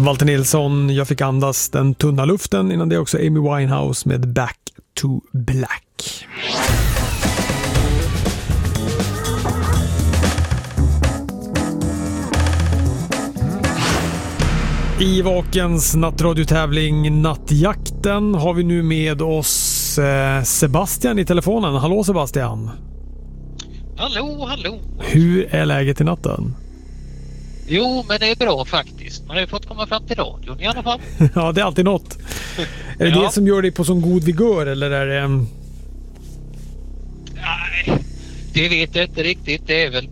Walter Nilsson, Jag fick andas den tunna luften. Innan det också Amy Winehouse med Back to Black. I Vakens nattradiotävling Nattjakten har vi nu med oss Sebastian i telefonen. Hallå Sebastian. Hallå. Hur är läget i natten? Jo, men det är bra faktiskt. Man har ju fått komma fram till radion i alla fall. Ja, det är alltid något. Är det det som gör dig på sån god vigör eller är det... Nej, det vet jag inte riktigt. Det är väl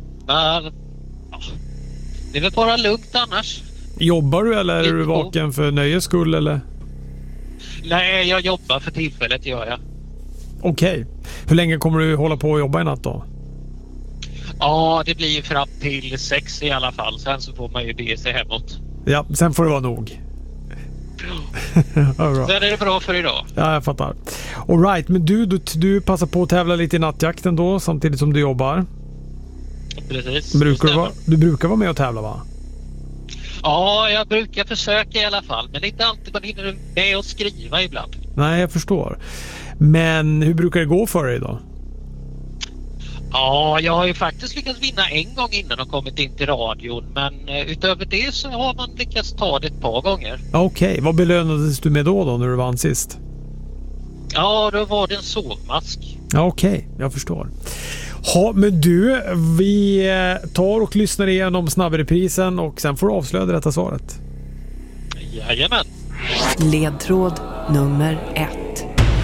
det är väl bara lugnt annars. Jobbar du eller är du vaken för nöjes skull eller? Nej, jag jobbar för tillfället gör jag. Okej. Hur länge kommer du hålla på att jobba i natt då? Ja, det blir ju fram till 6 i alla fall. Sen så får man ju bege sig hemåt. Ja, sen får det vara nog. Ja, sen är det bra för idag. Ja, jag fattar. All right, men du passar på att tävla lite i nattjakten då samtidigt som du jobbar. Precis. Du brukar vara med och tävla va? Ja, jag brukar försöka i alla fall. Men det är inte alltid man hinner med att skriva ibland. Nej, jag förstår. Men hur brukar det gå för dig då? Ja, jag har ju faktiskt lyckats vinna en gång innan och kommit in till radion. Men utöver det så har man lyckats ta det ett par gånger. Okej, vad belönades du med då när du vann sist? Ja, då var det en sovmask. Ja, okej, jag förstår. Ja, men du, vi tar och lyssnar igenom snabbreprisen och sen får du avslöja det rätta svaret. Jajamän. Ledtråd nummer 1.